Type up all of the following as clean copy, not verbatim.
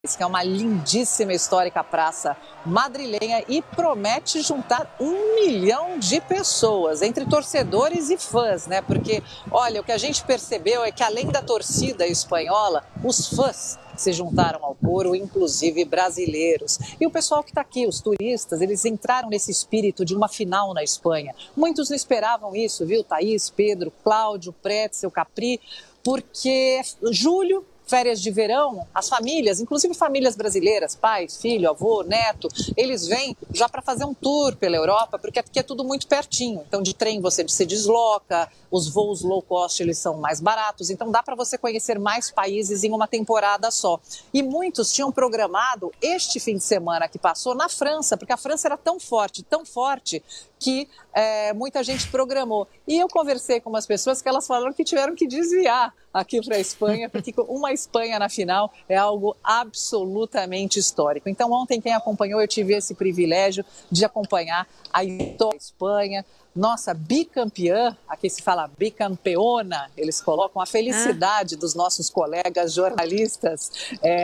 que é uma lindíssima histórica praça madrilenha e promete juntar 1 milhão de pessoas, entre torcedores e fãs, né? Porque, olha, o que a gente percebeu é que além da torcida espanhola, os fãs se juntaram ao coro, inclusive brasileiros. E o pessoal que está aqui, os turistas, eles entraram nesse espírito de uma final na Espanha. Muitos não esperavam isso, viu? Thaís, Pedro, Cláudio, Pretzel, Capri, porque julho, férias de verão, as famílias, inclusive famílias brasileiras, pai, filho, avô, neto, eles vêm já para fazer um tour pela Europa, porque aqui é tudo muito pertinho. Então, de trem você se desloca, os voos low cost eles são mais baratos, então dá para você conhecer mais países em uma temporada só. E muitos tinham programado este fim de semana que passou na França, porque a França era tão forte que muita gente programou. E eu conversei com umas pessoas que elas falaram que tiveram que desviar aqui para a Espanha, porque uma Espanha na final é algo absolutamente histórico. Então, ontem, quem acompanhou, eu tive esse privilégio de acompanhar a Espanha, nossa bicampeã, aqui se fala bicampeona, eles colocam a felicidade dos nossos colegas jornalistas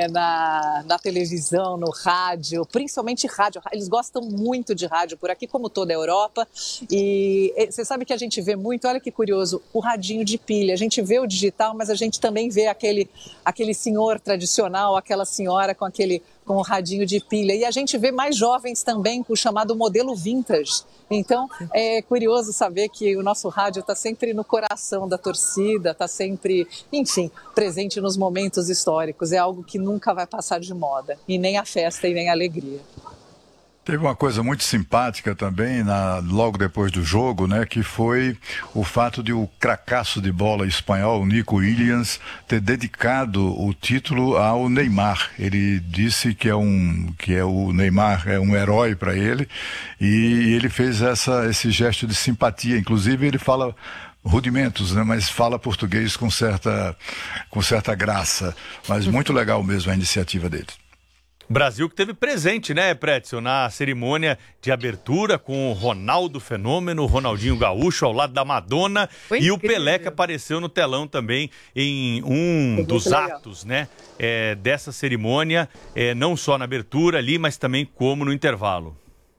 na televisão, no rádio, principalmente rádio. Eles gostam muito de rádio por aqui, como toda a Europa. E você sabe que a gente vê muito, olha que curioso, o radinho de pilha. A gente vê o digital, mas a gente também vê aquele senhor tradicional, aquela senhora com o radinho de pilha. E a gente vê mais jovens também com o chamado modelo vintage. Então, é curioso saber que o nosso rádio está sempre no coração da torcida, está sempre, enfim, presente nos momentos históricos. É algo que nunca vai passar de moda, e nem a festa e nem a alegria. Teve uma coisa muito simpática também, logo depois do jogo, né, que foi o fato de o cracaço de bola espanhol, Nico Williams, ter dedicado o título ao Neymar. Ele disse que o Neymar é um herói para ele, e ele fez esse gesto de simpatia. Inclusive, ele fala rudimentos, né, mas fala português com certa graça. Mas muito legal mesmo a iniciativa dele. Brasil que teve presente, né, Pretzel, na cerimônia de abertura com o Ronaldo Fenômeno, o Ronaldinho Gaúcho ao lado da Madonna. Foi e incrível. O Pelé que apareceu no telão também em um dos atos, né, dessa cerimônia, não só na abertura ali, mas também como no intervalo.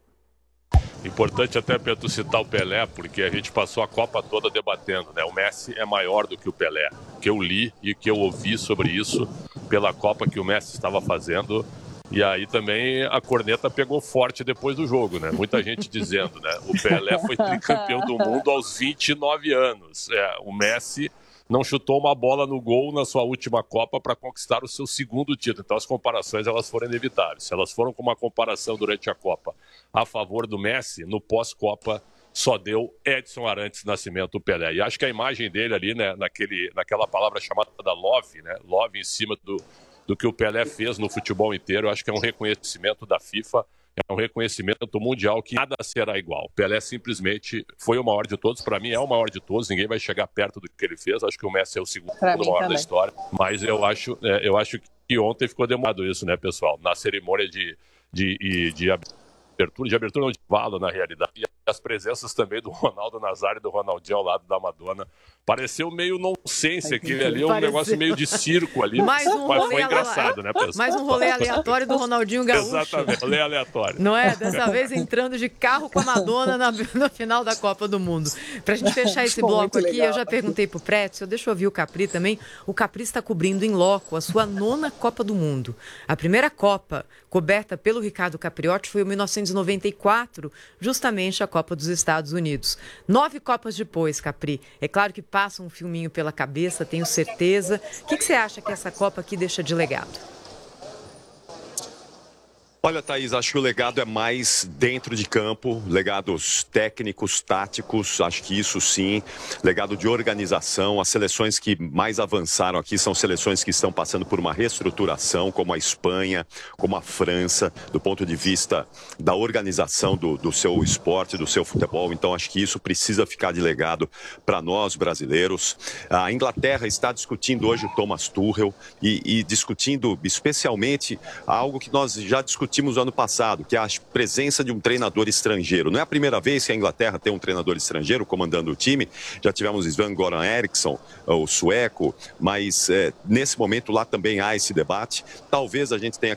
Importante até, Pedro, citar o Pelé, porque a gente passou a Copa toda debatendo, né? O Messi é maior do que o Pelé. O que eu li e que eu ouvi sobre isso pela Copa que o Messi estava fazendo. E aí também a corneta pegou forte depois do jogo, né? Muita gente dizendo, né? O Pelé foi tricampeão do mundo aos 29 anos. O Messi não chutou uma bola no gol na sua última Copa para conquistar o seu segundo título. Então as comparações elas foram inevitáveis. Se elas foram com uma comparação durante a Copa a favor do Messi, no pós-Copa só deu Edson Arantes Nascimento, o Pelé. E acho que a imagem dele ali, né, naquela palavra chamada love, né? Love em cima do que o Pelé fez no futebol inteiro. Acho que é um reconhecimento da FIFA, é um reconhecimento mundial que nada será igual. O Pelé simplesmente foi o maior de todos, para mim é o maior de todos, ninguém vai chegar perto do que ele fez. Acho que o Messi é o segundo maior da história, mas eu acho que ontem ficou demorado isso, né, pessoal? Na cerimônia de abertura não de fala, na realidade, e as presenças também do Ronaldo Nazário e do Ronaldinho ao lado da Madonna. Pareceu meio nonsense aquele ali, um negócio meio de circo ali, mas foi engraçado, né, pessoal? Mais um rolê aleatório do Ronaldinho Gaúcho. Exatamente, rolê aleatório. Não é? Dessa vez entrando de carro com a Madonna no final da Copa do Mundo. Pra gente fechar esse bloco aqui, legal. Eu já perguntei pro Pretzel, deixa eu ouvir o Capri também. O Capri está cobrindo em loco a sua 9ª Copa do Mundo. A primeira Copa coberta pelo Ricardo Capriotti foi em 1994, justamente a Copa dos Estados Unidos. 9 Copas depois, Capri. É claro que passa um filminho pela cabeça, tenho certeza. O que você acha que essa Copa aqui deixa de legado? Olha, Thaís, acho que o legado é mais dentro de campo, legados técnicos, táticos, acho que isso sim, legado de organização. As seleções que mais avançaram aqui são seleções que estão passando por uma reestruturação, como a Espanha, como a França, do ponto de vista da organização do seu esporte, do seu futebol. Então, acho que isso precisa ficar de legado para nós, brasileiros. A Inglaterra está discutindo hoje o Thomas Tuchel e discutindo especialmente algo que nós já discutimos discutimos no ano passado, que é a presença de um treinador estrangeiro. Não é a primeira vez que a Inglaterra tem um treinador estrangeiro comandando o time, já tivemos Sven-Göran Eriksson, o sueco, mas nesse momento lá também há esse debate. Talvez a gente tenha